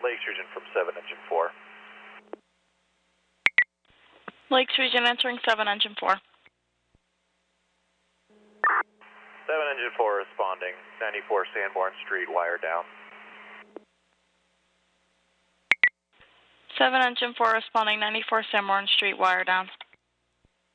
Lakes Region from 7 Engine 4. Lakes Region entering 7 Engine 4. 7 Engine 4 responding, 94 Sanborn Street, wire down. 7 Engine 4 responding, 94 Sanborn Street, wire down.